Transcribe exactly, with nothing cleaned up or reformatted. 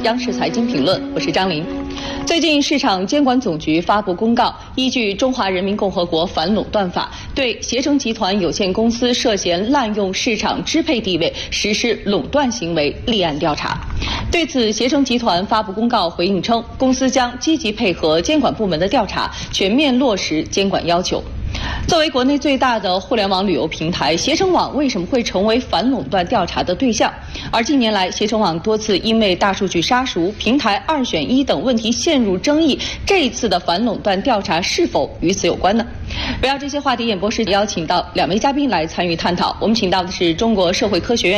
央视财经评论，我是张琳。最近，市场监管总局发布公告，依据《中华人民共和国反垄断法》，对携程集团有限公司涉嫌滥用市场支配地位实施垄断行为立案调查。对此，携程集团发布公告回应称，公司将积极配合监管部门的调查，全面落实监管要求。作为国内最大的互联网旅游平台，携程网为什么会成为反垄断调查的对象？而近年来，携程网多次因为大数据杀熟、平台二选一等问题陷入争议，这一次的反垄断调查是否与此有关呢？围绕这些话题，演播室邀请到两位嘉宾来参与探讨。我们请到的是中国社会科学院